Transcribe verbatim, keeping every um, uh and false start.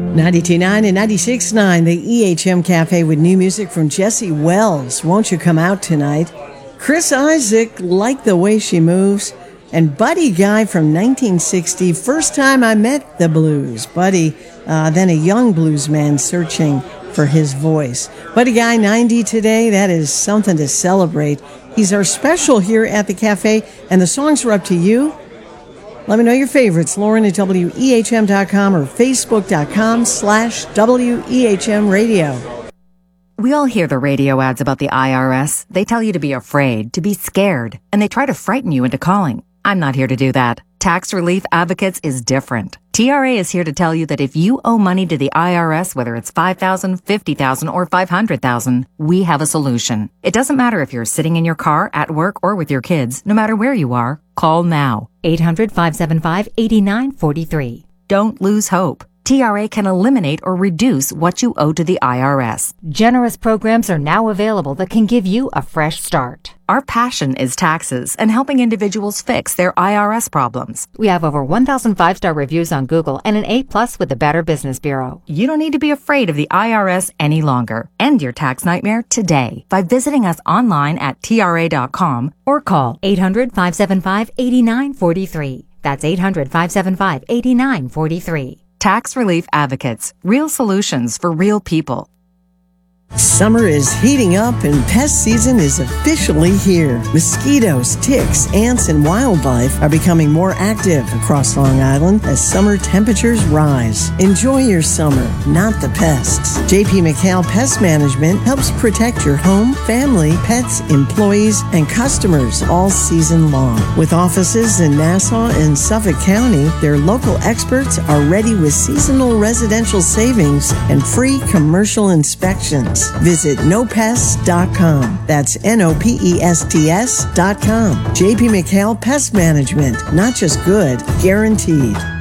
ninety-two point nine and ninety-six point nine, the E H M Cafe with new music from Jesse Wells. Won't you come out tonight? Chris Isaak, Like the Way She Moves. And Buddy Guy from nineteen sixty, First Time I Met the Blues. Buddy, uh, then a young blues man searching for his voice. Buddy Guy, ninety today. That is something to celebrate. He's our special here at the cafe, and the songs are up to you. Let me know your favorites. Lauren at W E H M dot com or Facebook.com slash W E H M radio. We all hear the radio ads about the I R S. They tell you to be afraid, to be scared, and they try to frighten you into calling. I'm not here to do that. Tax Relief Advocates is different. T R A is here to tell you that if you owe money to the I R S, whether it's five thousand dollars, fifty thousand dollars, or five hundred thousand dollars, we have a solution. It doesn't matter if you're sitting in your car, at work, or with your kids. No matter where you are, call now. eight hundred, five seven five, eight nine four three. Don't lose hope. T R A can eliminate or reduce what you owe to the I R S. Generous programs are now available that can give you a fresh start. Our passion is taxes and helping individuals fix their I R S problems. We have over one thousand five-star reviews on Google and an A plus with the Better Business Bureau. You don't need to be afraid of the I R S any longer. End your tax nightmare today by visiting us online at T R A dot com or call eight hundred, five seven five, eight nine four three. That's eight hundred, five seven five, eight nine four three. Tax Relief Advocates. Real solutions for real people. Summer is heating up and pest season is officially here. Mosquitoes, ticks, ants, and wildlife are becoming more active across Long Island as summer temperatures rise. Enjoy your summer, not the pests. J P McHale Pest Management helps protect your home, family, pets, employees, and customers all season long. With offices in Nassau and Suffolk County, their local experts are ready with seasonal residential savings and free commercial inspections. Visit no pests dot com. That's N O P E S T S dot com. J P McHale Pest Management. Not just good, guaranteed.